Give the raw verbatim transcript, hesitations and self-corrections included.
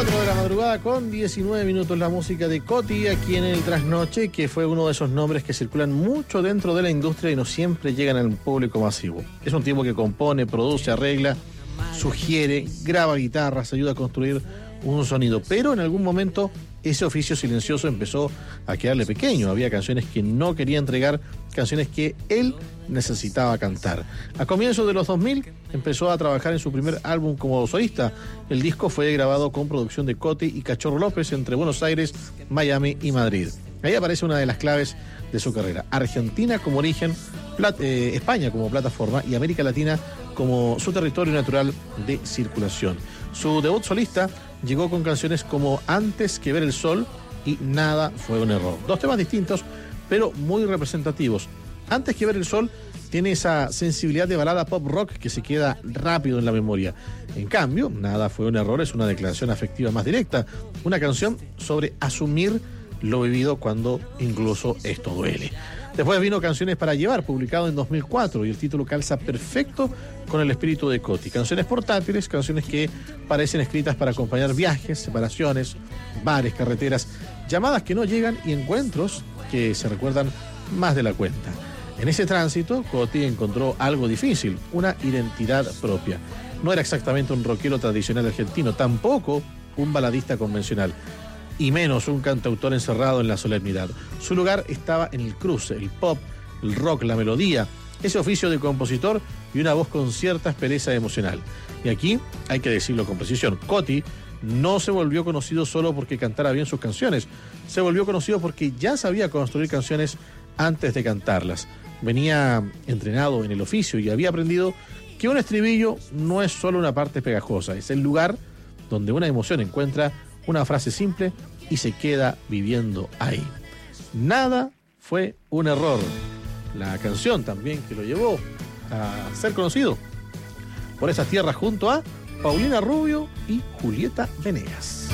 cuatro de la madrugada con diecinueve minutos, la música de Coti aquí en el Trasnoche, que fue uno de esos nombres que circulan mucho dentro de la industria y no siempre llegan al público masivo. Es un tipo que compone, produce, arregla, sugiere, graba guitarras, ayuda a construir un sonido, pero en algún momento ese oficio silencioso empezó a quedarle pequeño. Había canciones que no quería entregar, canciones que él necesitaba cantar. A comienzos de los dos mil empezó a trabajar en su primer álbum como solista. El disco fue grabado con producción de Coti y Cachorro López entre Buenos Aires, Miami y Madrid. Ahí aparece una de las claves de su carrera. Argentina como origen, Plat- eh, España como plataforma y América Latina como su territorio natural de circulación. Su debut solista llegó con canciones como Antes que ver el sol y Nada fue un error. Dos temas distintos, pero muy representativos. Antes que ver el sol tiene esa sensibilidad de balada pop rock que se queda rápido en la memoria. En cambio, Nada fue un error es una declaración afectiva más directa, una canción sobre asumir lo vivido cuando incluso esto duele. Después vino Canciones para llevar, publicado en dos mil cuatro, y el título calza perfecto con el espíritu de Coti. Canciones portátiles, canciones que parecen escritas para acompañar viajes, separaciones, bares, carreteras, llamadas que no llegan y encuentros que se recuerdan más de la cuenta. En ese tránsito, Coti encontró algo difícil, una identidad propia. No era exactamente un rockero tradicional argentino, tampoco un baladista convencional, y menos un cantautor encerrado en la solemnidad. Su lugar estaba en el cruce, el pop, el rock, la melodía, ese oficio de compositor y una voz con cierta aspereza emocional. Y aquí hay que decirlo con precisión, Coti no se volvió conocido solo porque cantara bien sus canciones, se volvió conocido porque ya sabía construir canciones antes de cantarlas. Venía entrenado en el oficio y había aprendido que un estribillo no es solo una parte pegajosa, es el lugar donde una emoción encuentra una frase simple y se queda viviendo ahí. Nada fue un error. La canción también que lo llevó a ser conocido por esas tierras junto a Paulina Rubio y Julieta Venegas.